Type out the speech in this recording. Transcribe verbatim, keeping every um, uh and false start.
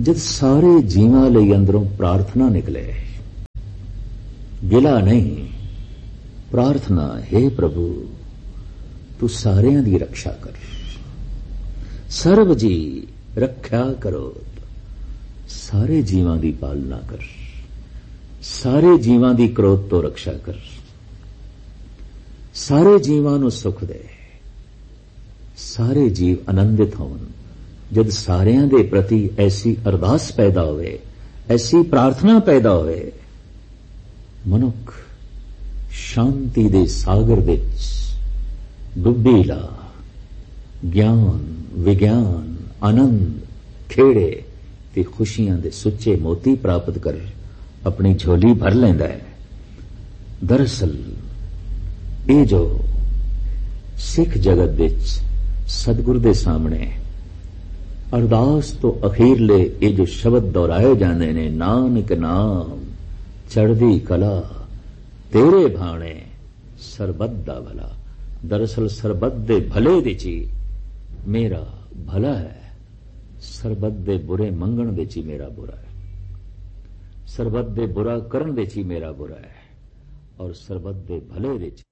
जद सारे जीवां लई अंदरों प्रार्थना निकले, गिला नहीं, प्रार्थना, हे प्रभु तू सारियां दी रक्षा कर, सर्व जी रख्या करो, सारे जीवां दी पालना कर, सारे जीवां दी क्रोध तो रक्षा कर, सारे जीवां नूं सुख दे, सारे जीव आनंदित होवन। जद सारियां दे प्रति ऐसी अरदास पैदा होवे, ऐसी प्रार्थना पैदा होवे, मनुख शांति दे सागर विच डुब्बी ला ज्ञान, विज्ञान, आनंद, खेड़े ते खुशियां दे सुच्चे मोती प्राप्त कर अपनी झोली भर लैंदा है। दरअसल ये जो सिख जगत विच सतगुर दे सामने अरदास तो अखीरले ये जो शब्द दोहराए जाते ने, नानक नाम चढ़दी कला तेरे भाणे सरबत दा भला। दरअसल सरबत दे भले दी ची मेरा भला है, सरबत दे बुरे मंगण दे ची मेरा बुरा है, सरबत दे बुरा करन दे ची मेरा बुरा है, और सरबत दे भले दे ची